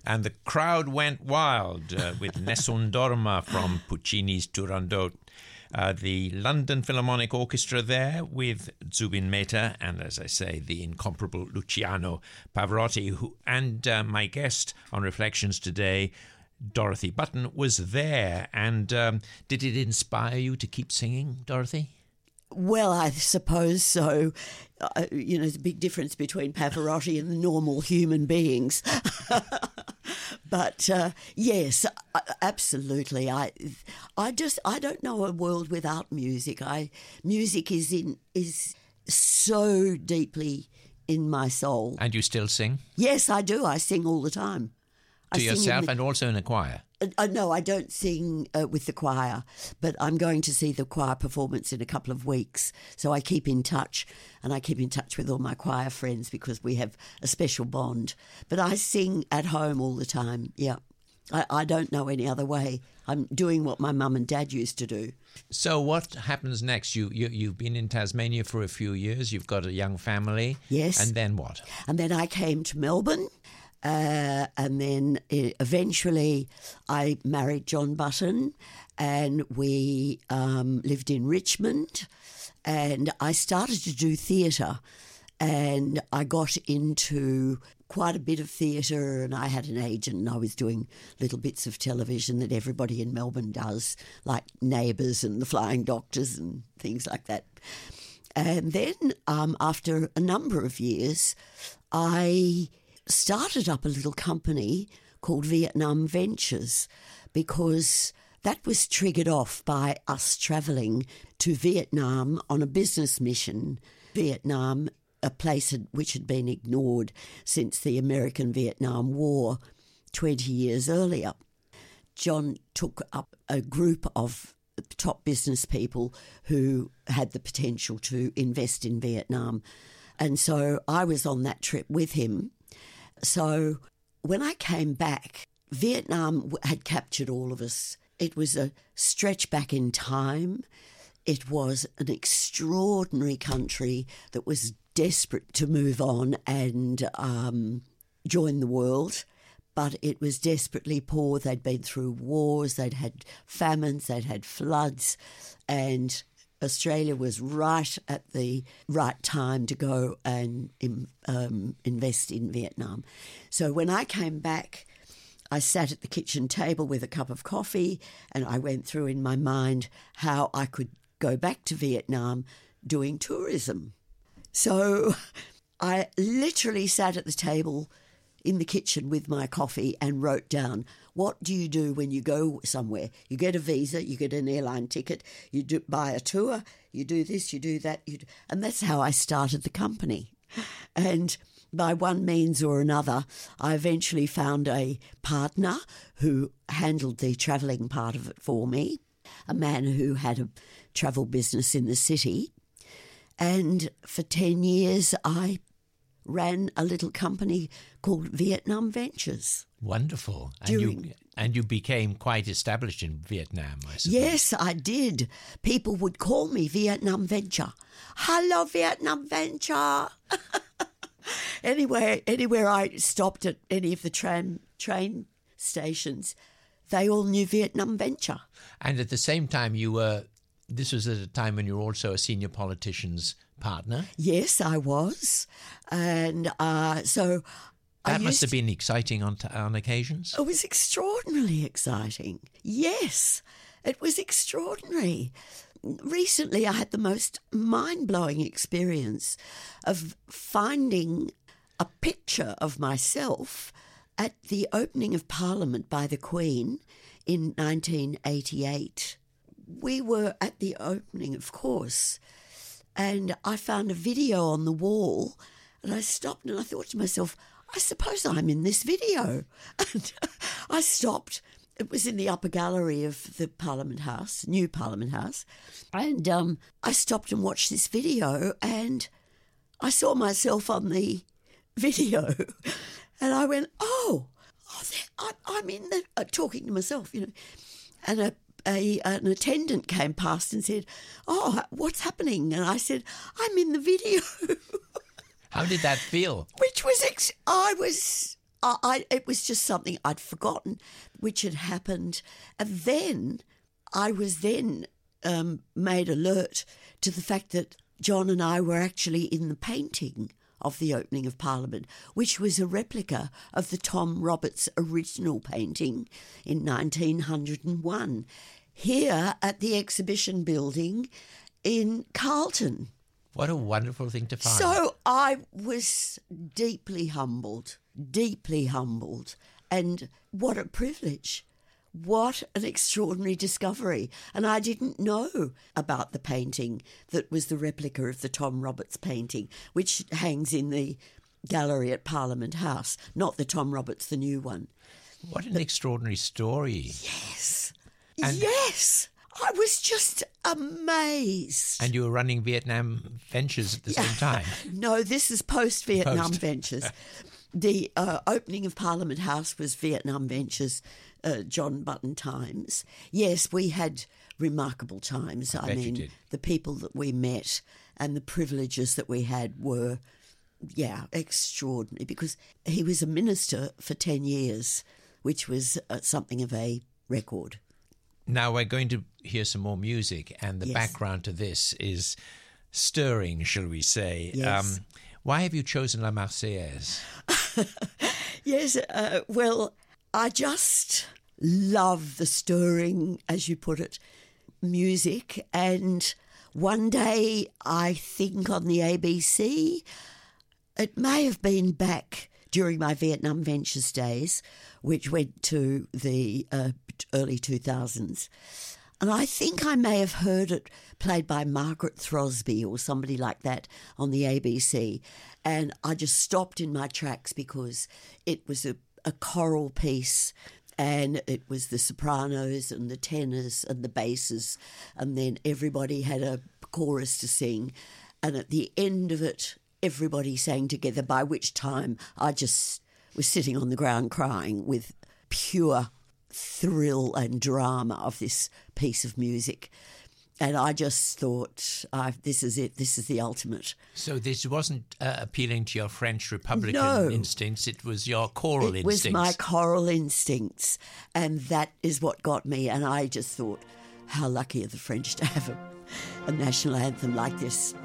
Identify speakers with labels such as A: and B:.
A: And the crowd went wild with Nessun Dorma from Puccini's Turandot. The London Philharmonic Orchestra there with Zubin Mehta and, as I say, the incomparable Luciano Pavarotti, and my guest on Reflections today, Dorothy Button, was there. And did it inspire you to keep singing, Dorothy?
B: Well, I suppose so. There's a big difference between Pavarotti and the normal human beings. But yes, absolutely. I don't know a world without music. Music is so deeply in my soul.
A: And you still sing?
B: Yes, I do. I sing all the time.
A: To yourself and also in a choir?
B: No, I don't sing with the choir, but I'm going to see the choir performance in a couple of weeks. So I keep in touch, and I keep in touch with all my choir friends because we have a special bond. But I sing at home all the time, yeah. I don't know any other way. I'm doing what my mum and dad used to do.
A: So what happens next? You've been in Tasmania for a few years. You've got a young family.
B: Yes.
A: And then what?
B: And then I came to Melbourne. And then eventually I married John Button, and we lived in Richmond, and I started to do theatre, and I got into quite a bit of theatre, and I had an agent, and I was doing little bits of television that everybody in Melbourne does, like Neighbours and The Flying Doctors and things like that. And then after a number of years, I started up a little company called Vietnam Ventures, because that was triggered off by us travelling to Vietnam on a business mission. Vietnam, a place which had been ignored since the American-Vietnam War 20 years earlier. John took up a group of top business people who had the potential to invest in Vietnam. And so I was on that trip with him. So when I came back, Vietnam had captured all of us. It was a stretch back in time. It was an extraordinary country that was desperate to move on and join the world, but it was desperately poor. They'd been through wars, they'd had famines, they'd had floods, and Australia was right at the right time to go and invest in Vietnam. So when I came back, I sat at the kitchen table with a cup of coffee, and I went through in my mind how I could go back to Vietnam doing tourism. So I literally sat at the table in the kitchen with my coffee and wrote down, what do you do when you go somewhere? You get a visa, you get an airline ticket, you buy a tour, you do this, you do that. And that's how I started the company. And by one means or another, I eventually found a partner who handled the travelling part of it for me, a man who had a travel business in the city. And for 10 years, I ran a little company called Vietnam Ventures.
A: Wonderful. And you became quite established in Vietnam, I suppose.
B: Yes, I did. People would call me Vietnam Venture. Hello, Vietnam Venture. Anywhere I stopped at any of the train stations, they all knew Vietnam Venture.
A: And at the same time, this was at a time when you were also a senior politician's partner.
B: Yes, I was. And so
A: that must have been exciting on occasions.
B: It was extraordinarily exciting. Yes, it was extraordinary. Recently, I had the most mind-blowing experience of finding a picture of myself at the opening of Parliament by the Queen in 1988. We were at the opening, of course, and I found a video on the wall, and I stopped and I thought to myself, I suppose I'm in this video. And I stopped. It was in the upper gallery of the Parliament House, new Parliament House, and I stopped and watched this video, and I saw myself on the video, and I went, I'm in the talking to myself, and an attendant came past and said, "Oh, what's happening?" And I said, "I'm in the video."
A: How did that feel?
B: Which was I was it was just something I'd forgotten, which had happened. And then I was made alert to the fact that John and I were actually in the painting of the opening of Parliament, which was a replica of the Tom Roberts original painting in 1901, here at the exhibition building in Carlton.
A: What a wonderful thing to find.
B: So I was deeply humbled, and what a privilege. What an extraordinary discovery. And I didn't know about the painting that was the replica of the Tom Roberts painting, which hangs in the gallery at Parliament House, not the Tom Roberts, the new one.
A: What an extraordinary story.
B: Yes. Yes. I was just amazed.
A: And you were running Vietnam Ventures at the same time.
B: No, this is post-Vietnam Ventures. The opening of Parliament House was Vietnam Ventures, John Button times. Yes, we had remarkable times. I mean, the people that we met and the privileges that we had were, extraordinary, because he was a minister for 10 years, which was something of a record.
A: Now we're going to hear some more music, and the background to this is stirring, shall we say.
B: Yes.
A: Why have you chosen La Marseillaise?
B: Yes, well, I just love the stirring, as you put it, music. And one day, I think on the ABC, it may have been back during my Vietnam Ventures days, which went to the early 2000s. And I think I may have heard it played by Margaret Throsby or somebody like that on the ABC. And I just stopped in my tracks because it was a choral piece, and it was the sopranos and the tenors and the basses, and then everybody had a chorus to sing. And at the end of it, everybody sang together, by which time I just was sitting on the ground crying with pure thrill and drama of this piece of music. And I just thought, this is it. This is the ultimate.
A: So this wasn't appealing to your French Republican instincts. It was your choral instincts.
B: It was my choral instincts. And that is what got me. And I just thought, how lucky are the French to have a national anthem like this.